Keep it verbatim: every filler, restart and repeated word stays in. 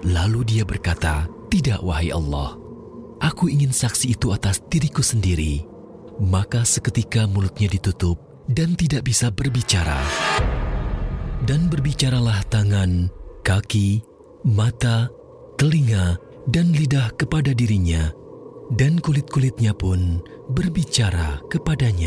Lalu dia berkata, "Tidak, wahai Allah. Aku ingin saksi itu atas diriku sendiri." Maka seketika mulutnya ditutup dan tidak bisa berbicara. Dan berbicaralah tangan, kaki, mata, telinga, dan lidah kepada dirinya, dan kulit-kulitnya pun berbicara kepadanya.